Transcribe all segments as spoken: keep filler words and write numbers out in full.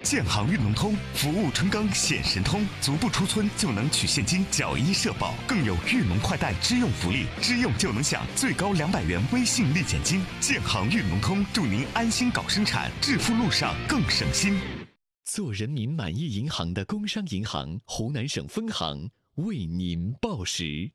建行运农通，服务春耕显神通，足不出村就能取现金缴医社保，更有运农快贷支用福利，支用就能享最高两百元微信立减金。建行运农通，祝您安心搞生产，致富路上更省心。 做人民满意银行的工商银行湖南省分行为您报时。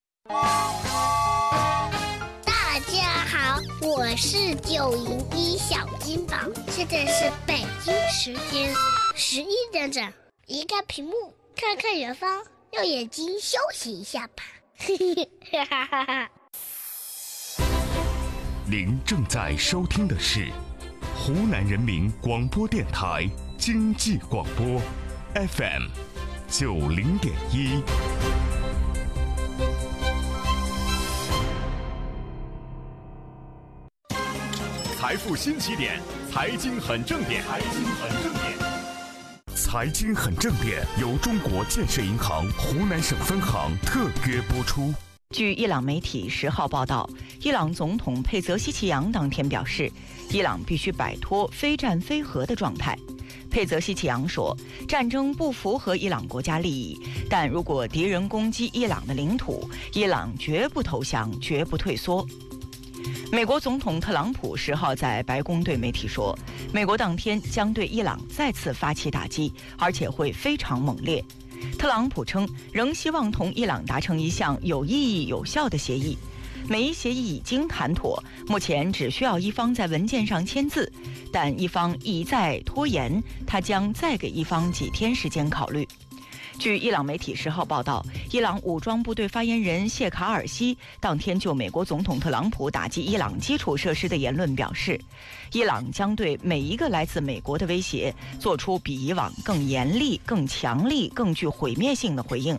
大家好，我是九零一小金宝，现在是北京时间十一点整。移开屏幕，看看远方，用眼睛休息一下吧。哈哈哈！ 您正在收听的是湖南人民广播电台经济广播 F M 九零点一。 财富新起点，财经很正点，财经很正点。 财经很正点由中国建设银行湖南省分行特约播出。 据伊朗媒体十号报道，伊朗总统佩泽西奇扬当天表示，伊朗必须摆脱非战非和的状态。佩泽西奇扬说，战争不符合伊朗国家利益，但如果敌人攻击伊朗的领土，伊朗绝不投降，绝不退缩。美国总统特朗普十号在白宫对媒体说，美国当天将对伊朗再次发起打击，而且会非常猛烈。特朗普称，仍希望同伊朗达成一项有意义、有效的协议。美伊协议已经谈妥，目前只需要一方在文件上签字，但一方一再拖延，他将再给一方几天时间考虑。据伊朗媒体十号报道，伊朗武装部队发言人谢卡尔西当天就美国总统特朗普打击伊朗基础设施的言论表示，伊朗将对每一个来自美国的威胁做出比以往更严厉、更强力、更具毁灭性的回应。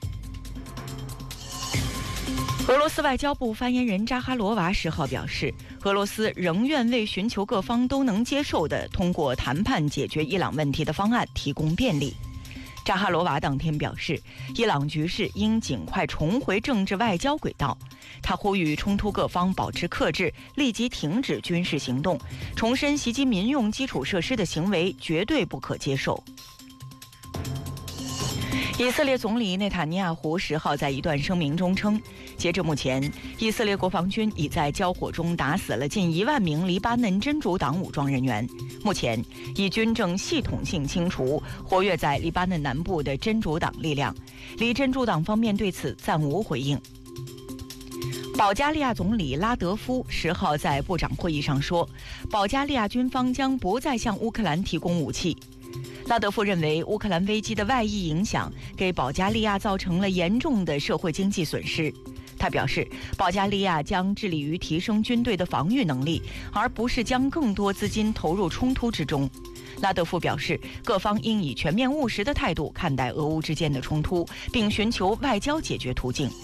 俄罗斯外交部发言人扎哈罗娃十号表示，俄罗斯仍愿为寻求各方都能接受的通过谈判解决伊朗问题的方案提供便利。扎哈罗娃当天表示，伊朗局势应尽快重回政治外交轨道。他呼吁冲突各方保持克制，立即停止军事行动，重申袭击民用基础设施的行为绝对不可接受。以色列总理内塔尼亚胡十号在一段声明中称，截至目前，以色列国防军已在交火中打死了近一万名黎巴嫩真主党武装人员。目前，以军正系统性清除活跃在黎巴嫩南部的真主党力量。黎真主党方面对此暂无回应。保加利亚总理拉德夫十号在部长会议上说，保加利亚军方将不再向乌克兰提供武器。拉德夫认为，乌克兰危机的外溢影响给保加利亚造成了严重的社会经济损失。他表示，保加利亚将致力于提升军队的防御能力，而不是将更多资金投入冲突之中。拉德夫表示，各方应以全面务实的态度看待俄乌之间的冲突，并寻求外交解决途径。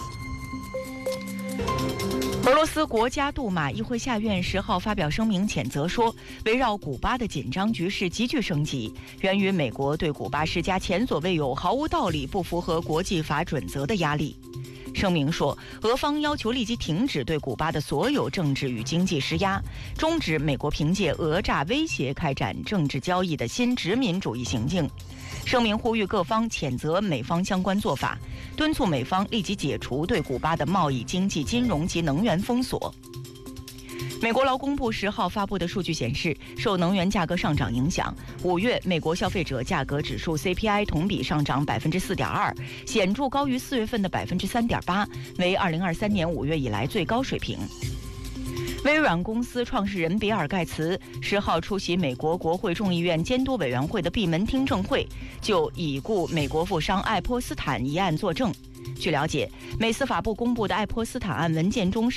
俄罗斯国家杜马议会下院十号发表声明谴责说，围绕古巴的紧张局势急剧升级，源于美国对古巴施加前所未有、毫无道理、不符合国际法准则的压力。声明说，俄方要求立即停止对古巴的所有政治与经济施压，终止美国凭借讹诈威胁开展政治交易的新殖民主义行径。声明呼吁各方谴责美方相关做法，敦促美方立即解除对古巴的贸易、经济、金融及能源封锁。美国劳工部十号发布的数据显示，受能源价格上涨影响，五月美国消费者价格指数 C P I 同比上涨百分之四点二，显著高于四月份的百分之三点八，为二零二三年五月以来最高水平。微软公司创始人比尔·盖茨十号出席美国国会众议院监督委员会的闭门听证会，就已故美国富商爱泼斯坦一案作证。据了解，美司法部公布的爱泼斯坦案文件中